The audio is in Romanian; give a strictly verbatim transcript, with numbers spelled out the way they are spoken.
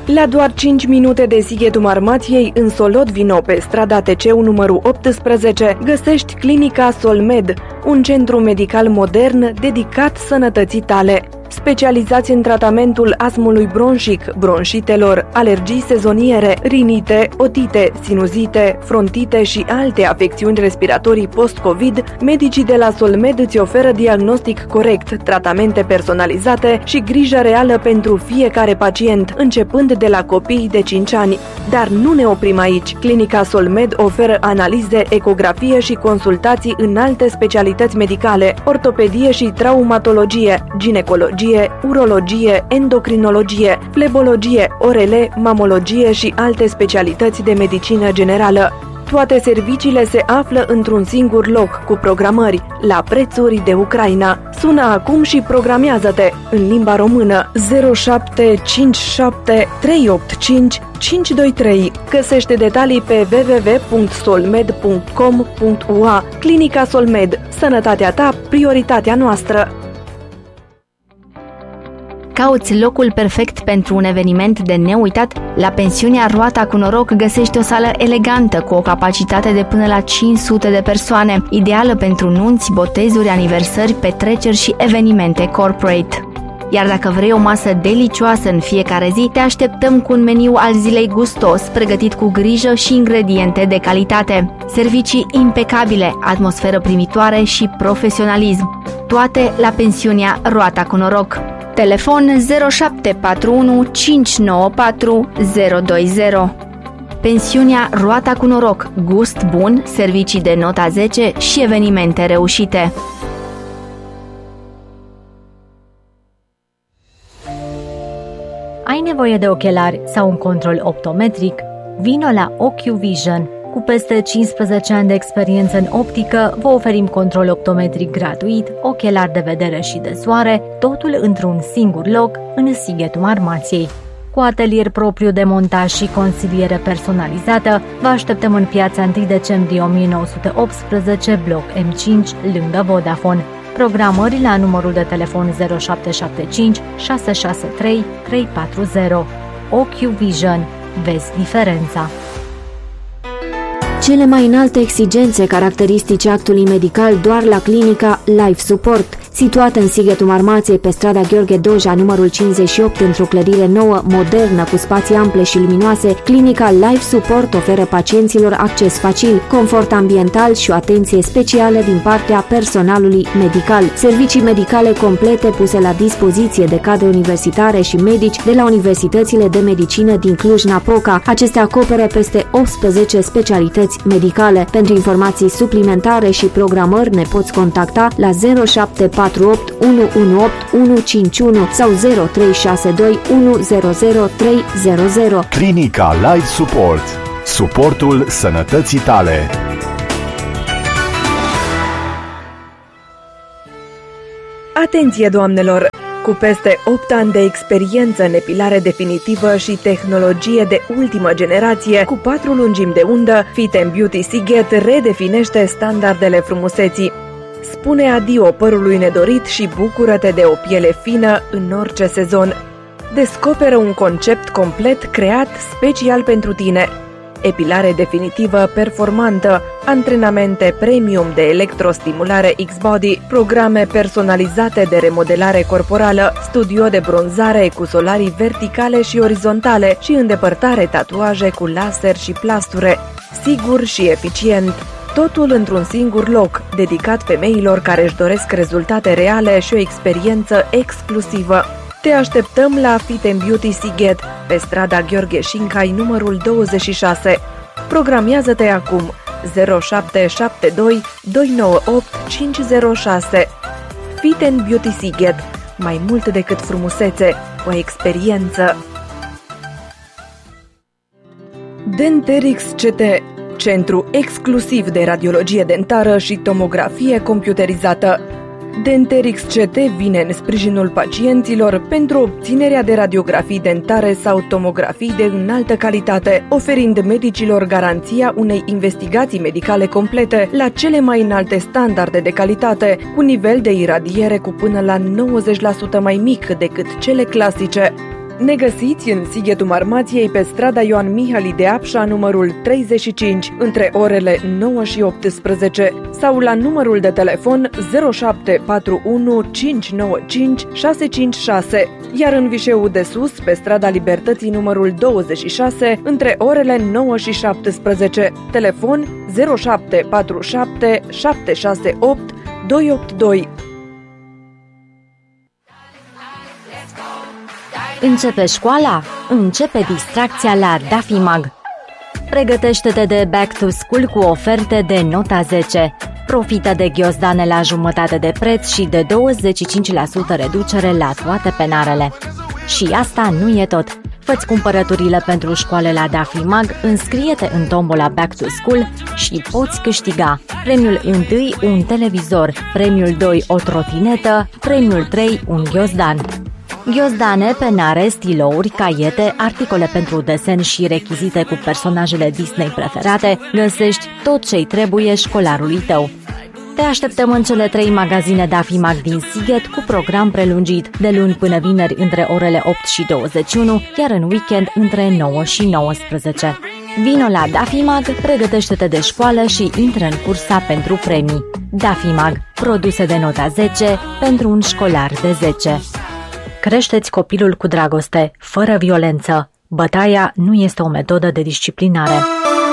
La doar cinci minute de Sighetul Marmației, în Solot Vino, pe strada T C U numărul optsprezece, găsești Clinica Solmed, un centru medical modern dedicat sănătății tale. Specializați în tratamentul astmului bronșic, bronșitelor, alergii sezoniere, rinite, otite, sinuzite, frontite și alte afecțiuni respiratorii post-COVID, medicii de la Solmed îți oferă diagnostic corect, tratamente personalizate și grijă reală pentru fiecare pacient, începând de la copii de cinci ani. Dar nu ne oprim aici. Clinica Solmed oferă analize, ecografie și consultații în alte specialități medicale, ortopedie și traumatologie, ginecologie, urologie, endocrinologie, flebologie, orele, mamologie și alte specialități de medicină generală. Toate serviciile se află într-un singur loc, cu programări, la prețuri de Ucraina. Sună acum și programează-te în limba română zero șapte cinci șapte trei opt cinci cinci doi trei. Găsește detalii pe w w w punct solmed punct com punct u a. Clinica Solmed. Sănătatea ta, prioritatea noastră. Cauți locul perfect pentru un eveniment de neuitat? La pensiunea Roata cu Noroc găsești o sală elegantă cu o capacitate de până la cinci sute de persoane, ideală pentru nunți, botezuri, aniversări, petreceri și evenimente corporate. Iar dacă vrei o masă delicioasă în fiecare zi, te așteptăm cu un meniu al zilei gustos, pregătit cu grijă și ingrediente de calitate. Servicii impecabile, atmosferă primitoare și profesionalism. Toate la pensiunea Roata cu Noroc. Telefon zero șapte patru unu cinci nouă patru zero doi zero. Pensiunea Roata cu Noroc. Gust bun, servicii de nota zece și evenimente reușite. Ai nevoie de ochelari sau un control optometric? Vino la OcuVision. Cu peste cincisprezece ani de experiență în optică, vă oferim control optometric gratuit, ochelari de vedere și de soare, totul într-un singur loc, în Sighetul Marmației. Cu atelier propriu de montaj și consiliere personalizată, vă așteptăm în piața întâi decembrie o mie nouă sute optsprezece, bloc M cinci, lângă Vodafone. Programări la numărul de telefon zero șapte șapte cinci șase șase trei trei patru zero. OcuVision. Vezi diferența! Cele mai înalte exigențe caracteristice actului medical doar la clinica Life Support. Situată în Sighetul Marmației, pe strada Gheorghe Doja, numărul cincizeci și opt, într-o clădire nouă, modernă, cu spații ample și luminoase, clinica Life Support oferă pacienților acces facil, confort ambiental și o atenție specială din partea personalului medical. Servicii medicale complete puse la dispoziție de cadre universitare și medici de la universitățile de medicină din Cluj-Napoca. Acestea acoperă peste optsprezece specialități medicale. Pentru informații suplimentare și programări ne poți contacta la zero șapte patru opt unu unu opt unu cinci unu sau zero trei șase doi unu zero zero trei zero zero. Clinica Life Support. Suportul sănătății tale. Atenție, doamnelor! Cu peste opt ani de experiență în epilare definitivă și tehnologie de ultimă generație, cu patru lungimi de undă, Fit and Beauty Sighet redefinește standardele frumuseții. Spune adio părului nedorit și bucură-te de o piele fină în orice sezon. Descoperă un concept complet creat special pentru tine. Epilare definitivă performantă, antrenamente premium de electrostimulare X-Body, programe personalizate de remodelare corporală, studio de bronzare cu solarii verticale și orizontale și îndepărtare tatuaje cu laser și plasture. Sigur și eficient. Totul într-un singur loc, dedicat femeilor care își doresc rezultate reale și o experiență exclusivă. Te așteptăm la Fit and Beauty Sighet, pe strada Gheorghe Șincai, numărul douăzeci și șase. Programează-te acum zero șapte șapte doi doi nouă opt cinci zero șase. Fit and Beauty Sighet. Mai mult decât frumusețe, o experiență. Denterix C T, centru exclusiv de radiologie dentară și tomografie computerizată. Denterix C T vine în sprijinul pacienților pentru obținerea de radiografii dentare sau tomografii de înaltă calitate, oferind medicilor garanția unei investigații medicale complete la cele mai înalte standarde de calitate, cu nivel de iradiere cu până la nouăzeci la sută mai mic decât cele clasice. Ne găsiți în Sighetul Marmației pe strada Ioan Mihali de Apșa, numărul treizeci și cinci, între orele nouă și optsprezece, sau la numărul de telefon zero șapte patru unu cinci nouă cinci șase cinci șase, iar în Vișeu de Sus, pe strada Libertății numărul douăzeci și șase, între orele nouă și șaptesprezece, telefon zero șapte patru șapte șapte șase opt doi opt doi. Începe școala? Începe distracția la Dafimag. Pregătește-te de Back to School cu oferte de nota zece. Profită de ghiozdane la jumătate de preț și de douăzeci și cinci la sută reducere la toate penarele. Și asta nu e tot. Fă-ți cumpărăturile pentru școală la Dafimag, înscrie-te în tombola Back to School și poți câștiga premiul unu un televizor, premiul doi o trotinetă, premiul trei un ghiozdan. Ghiozdane, penare, stilouri, caiete, articole pentru desen și rechizite cu personajele Disney preferate, găsești tot ce-i trebuie școlarului tău. Te așteptăm în cele trei magazine Dafimag din Sighet cu program prelungit, de luni până vineri între orele opt și douăzeci și unu, iar în weekend între nouă și nouăsprezece. Vino la Dafimag, pregătește-te de școală și intră în cursa pentru premii. Dafimag, produse de nota zece pentru un școlar de zece. Crește-ți copilul cu dragoste, fără violență. Bătaia nu este o metodă de disciplinare.